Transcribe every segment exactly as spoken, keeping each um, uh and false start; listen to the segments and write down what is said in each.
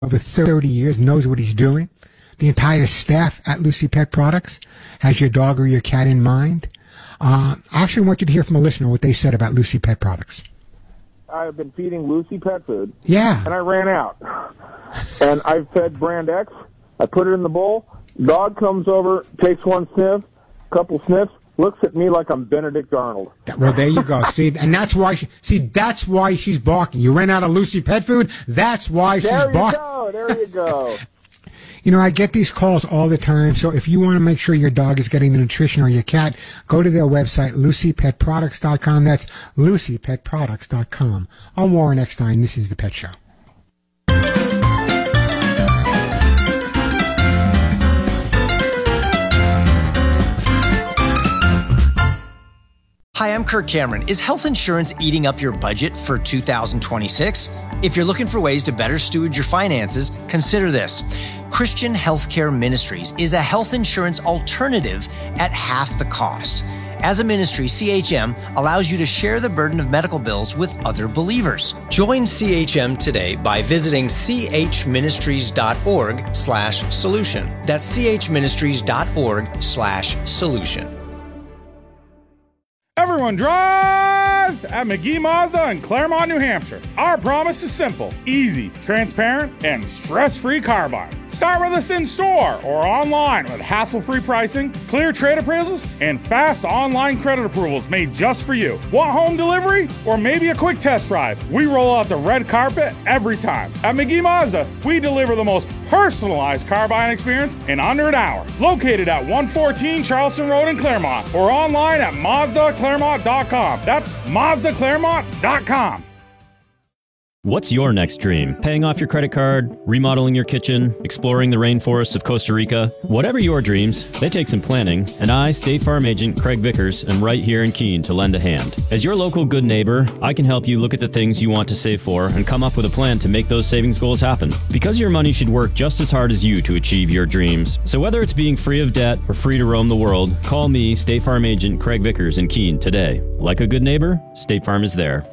over thirty years, knows what he's doing. The entire staff at Lucy Pet Products has your dog or your cat in mind. Uh, I actually want you to hear from a listener what they said about Lucy Pet Products. I've been feeding Lucy pet food. Yeah. And I ran out. And I've fed Brand X. I put it in the bowl. Dog comes over, takes one sniff, couple sniffs, looks at me like I'm Benedict Arnold. Well, there you go. See, and that's why she, see, that's why she's barking. You ran out of Lucy pet food. That's why she's barking. There you go. There you go. You know, I get these calls all the time, so if you want to make sure your dog is getting the nutrition or your cat, go to their website, lucy pet products dot com. That's lucy pet products dot com. I'm Warren Eckstein. This is The Pet Show. Hi, I'm Kirk Cameron. Is health insurance eating up your budget for two thousand twenty-six? If you're looking for ways to better steward your finances, consider this. Christian Healthcare Ministries is a health insurance alternative at half the cost. As a ministry, C H M allows you to share the burden of medical bills with other believers. Join C H M today by visiting chministries.org slash solution. That's chministries.org slash solution. Everyone drives at McGee Mazda in Claremont, New Hampshire. Our promise is simple, easy, transparent, and stress-free car buying. Start with us in store or online with hassle-free pricing, clear trade appraisals, and fast online credit approvals made just for you. Want home delivery or maybe a quick test drive? We roll out the red carpet every time. At McGee Mazda, we deliver the most personalized car buying experience in under an hour. Located at one fourteen Charleston Road in Claremont or online at Mazda Claremont dot com. That's Mazda Claremont dot com. What's your next dream? Paying off your credit card, remodeling your kitchen, exploring the rainforests of Costa Rica? Whatever your dreams, they take some planning, and I, State Farm Agent Craig Vickers, am right here in Keene to lend a hand. As your local good neighbor, I can help you look at the things you want to save for and come up with a plan to make those savings goals happen. Because your money should work just as hard as you to achieve your dreams. So whether it's being free of debt or free to roam the world, call me, State Farm Agent Craig Vickers in Keene today. Like a good neighbor, State Farm is there.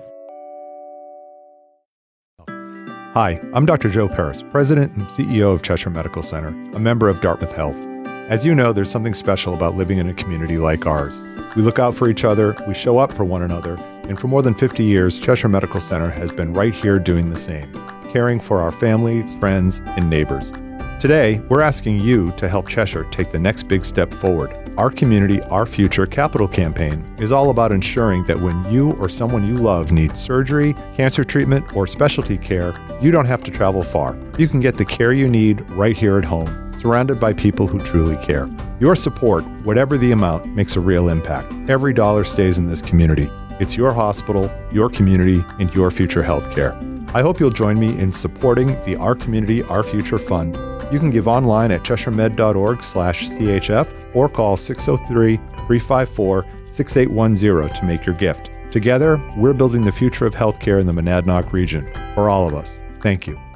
Hi, I'm Doctor Joe Paris, President and C E O of Cheshire Medical Center, a member of Dartmouth Health. As you know, there's something special about living in a community like ours. We look out for each other, we show up for one another, and for more than fifty years, Cheshire Medical Center has been right here doing the same, caring for our families, friends, and neighbors. Today, we're asking you to help Cheshire take the next big step forward. Our Community, Our Future capital campaign is all about ensuring that when you or someone you love needs surgery, cancer treatment, or specialty care, you don't have to travel far. You can get the care you need right here at home, surrounded by people who truly care. Your support, whatever the amount, makes a real impact. Every dollar stays in this community. It's your hospital, your community, and your future health care. I hope you'll join me in supporting the Our Community, Our Future Fund. You can give online at cheshiremed.org slash CHF or call six oh three, three five four, six eight one zero to make your gift. Together, we're building the future of healthcare in the Monadnock region. For all of us, thank you.